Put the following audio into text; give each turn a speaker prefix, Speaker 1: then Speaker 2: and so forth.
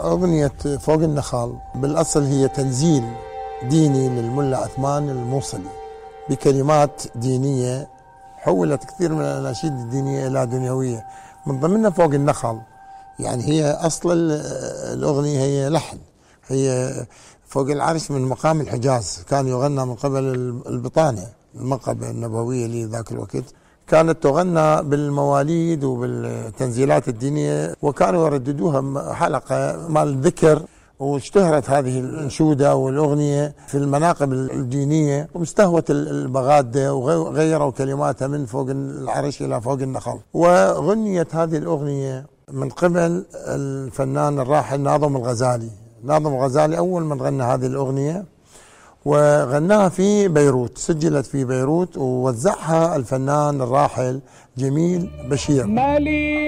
Speaker 1: أغنية فوق النخل بالأصل هي تنزيل ديني للملا عثمان الموصلي بكلمات دينية حولت كثير من الأناشيد الدينية إلى دنيوية، من ضمنها فوق النخل. يعني هي أصل الأغنية هي لحن، هي فوق العرش من مقام الحجاز، كان يغنى من قبل البطانة المنقبة النبوية لذاك الوقت، كانت تغنى بالمواليد وبالتنزيلات الدينية، وكانوا يرددوها حلقة مال ذكر، واشتهرت هذه الأنشودة والأغنية في المناقب الدينية، واستهوت البغادة وغيروا كلماتها من فوق العرش إلى فوق النخل. وغنيت هذه الأغنية من قبل الفنان الراحل ناظم الغزالي. ناظم الغزالي أول من غنى هذه الأغنية، وغناها في بيروت، سجلت في بيروت، ووزعها الفنان الراحل جميل بشير.